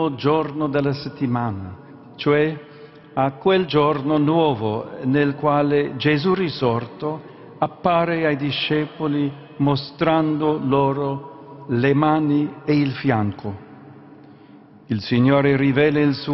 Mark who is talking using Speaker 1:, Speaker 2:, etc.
Speaker 1: primo giorno della settimana, cioè a quel giorno nuovo nel quale Gesù risorto appare ai discepoli mostrando loro le mani e il fianco. Il Signore rivela il suo